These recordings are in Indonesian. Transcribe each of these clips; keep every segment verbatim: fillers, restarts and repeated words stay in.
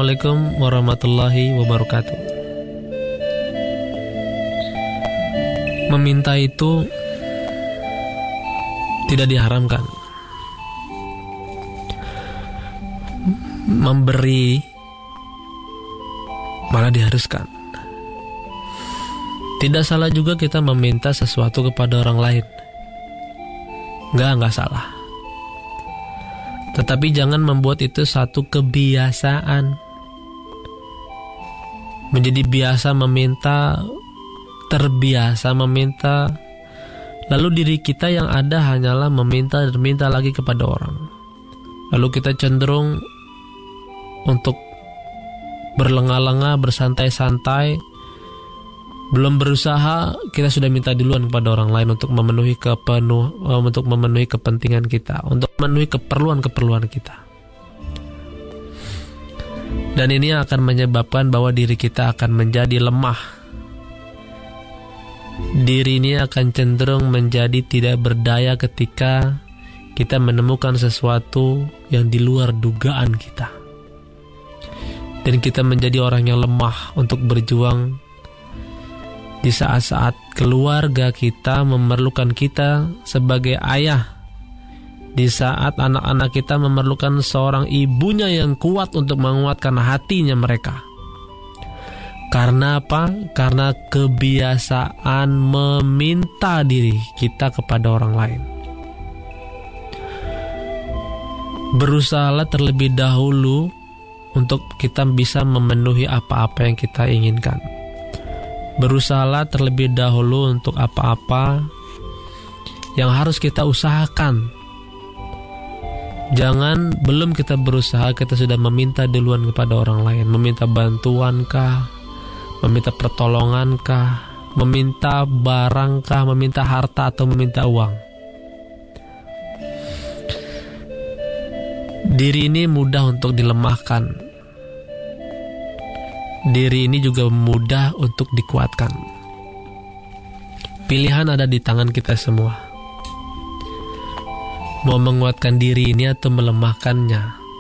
Assalamualaikum warahmatullahi wabarakatuh. Meminta itu tidak diharamkan. Memberi malah diharuskan. Tidak salah juga kita meminta sesuatu kepada orang lain. Enggak, enggak salah. Tetapi jangan membuat itu satu kebiasaan. Menjadi biasa meminta, terbiasa meminta, lalu diri kita yang ada hanyalah meminta dan minta lagi kepada orang. Lalu kita cenderung untuk berlenga-lenga, bersantai-santai, belum berusaha, kita sudah minta duluan kepada orang lain untuk memenuhi kepenuh, untuk memenuhi kepentingan kita, untuk memenuhi keperluan-keperluan kita. Dan ini akan menyebabkan bahwa diri kita akan menjadi lemah. Diri ini akan cenderung menjadi tidak berdaya ketika kita menemukan sesuatu yang di luar dugaan kita. Dan kita menjadi orang yang lemah untuk berjuang di saat-saat keluarga kita memerlukan kita sebagai ayah, di saat anak-anak kita memerlukan seorang ibunya yang kuat untuk menguatkan hatinya mereka. Karena apa? Karena kebiasaan meminta diri kita kepada orang lain. Berusahalah terlebih dahulu untuk kita bisa memenuhi apa-apa yang kita inginkan. Berusahalah terlebih dahulu untuk apa-apa yang harus kita usahakan. Jangan belum kita berusaha kita sudah meminta duluan kepada orang lain, meminta bantuan kah, meminta pertolongan kah, meminta barang kah, meminta harta atau meminta uang. Diri ini mudah untuk dilemahkan. Diri ini juga mudah untuk dikuatkan. Pilihan ada di tangan kita semua. Mau menguatkan diri ini atau melemahkannya.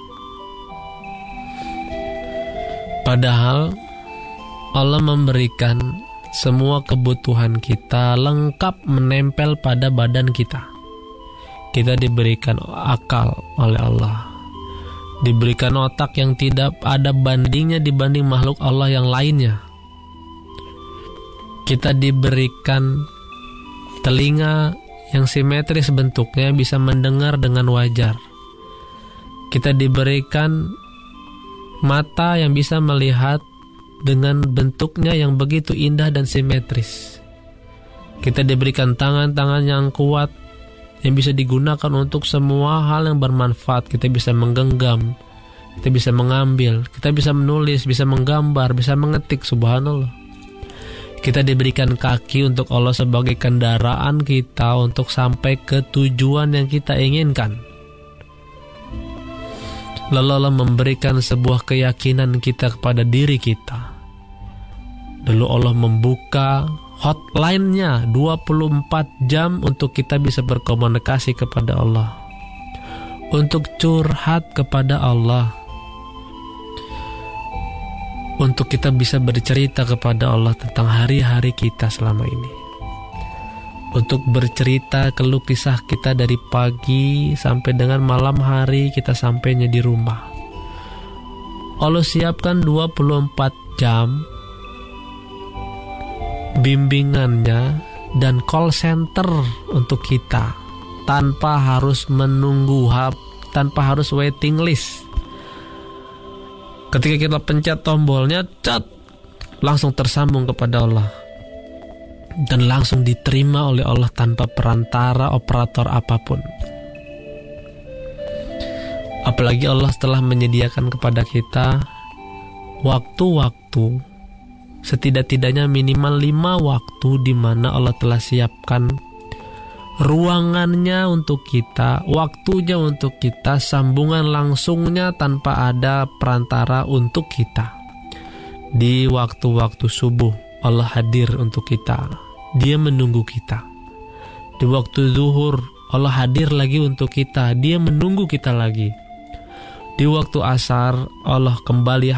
Padahal Allah memberikan semua kebutuhan kita lengkap menempel pada badan kita. Kita diberikan akal oleh Allah, diberikan otak yang tidak ada bandingnya dibanding makhluk Allah yang lainnya. Kita diberikan telinga yang simetris bentuknya, bisa mendengar dengan wajar. Kita diberikan mata yang bisa melihat dengan bentuknya yang begitu indah dan simetris. Kita diberikan tangan-tangan yang kuat yang bisa digunakan untuk semua hal yang bermanfaat. Kita bisa menggenggam, kita bisa mengambil, kita bisa menulis, bisa menggambar, bisa mengetik. Subhanallah. Kita diberikan kaki untuk Allah sebagai kendaraan kita untuk sampai ke tujuan yang kita inginkan. Lalu Allah memberikan sebuah keyakinan kita kepada diri kita. Lalu Allah membuka hotline-nya dua puluh empat jam untuk kita bisa berkomunikasi kepada Allah, untuk curhat kepada Allah, untuk kita bisa bercerita kepada Allah tentang hari-hari kita selama ini, untuk bercerita keluh kisah kita dari pagi sampai dengan malam hari kita sampainya di rumah. Allah siapkan dua puluh empat jam bimbingannya dan call center untuk kita, tanpa harus menunggu, tanpa harus waiting list. Ketika kita pencet tombolnya, cat, langsung tersambung kepada Allah dan langsung diterima oleh Allah tanpa perantara operator apapun. Apalagi Allah telah menyediakan kepada kita waktu-waktu, setidak-tidaknya minimal lima waktu di mana Allah telah siapkan ruangannya untuk kita, waktunya untuk kita, sambungan langsungnya tanpa ada perantara untuk kita. Di waktu-waktu subuh Allah hadir untuk kita, Dia menunggu kita. Di waktu zuhur Allah hadir lagi untuk kita, Dia menunggu kita lagi. Di waktu asar Allah kembali